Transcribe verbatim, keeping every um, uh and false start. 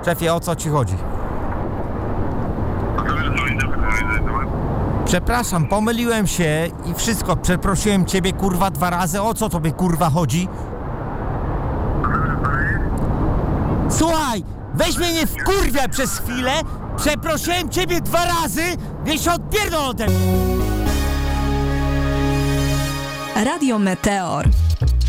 Szefie, o co ci chodzi? A to wiesz, co idę wypowiedzieć, temat? Przepraszam, pomyliłem się i wszystko. Przeprosiłem ciebie, kurwa, dwa razy. O co tobie, kurwa, chodzi? A wiesz, co powiedzieć? Słuchaj, weź mnie nie wkurwiaj przez chwilę. Przeprosiłem ciebie dwa razy, niech się odpierdol ode mnie. Radio Meteor.